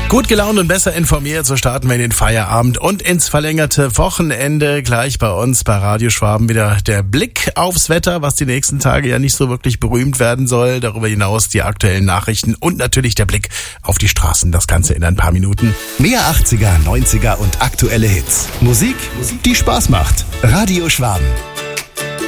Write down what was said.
Gut gelaunt und besser informiert, so starten wir in den Feierabend und ins verlängerte Wochenende. Gleich bei uns bei Radio Schwaben wieder der Blick aufs Wetter, was die nächsten Tage ja nicht so wirklich berühmt werden soll. Darüber hinaus die aktuellen Nachrichten und natürlich der Blick auf die Straßen. Das Ganze in ein paar Minuten. Mehr 80er, 90er und aktuelle Hits. Musik, die Spaß macht. Radio Schwaben.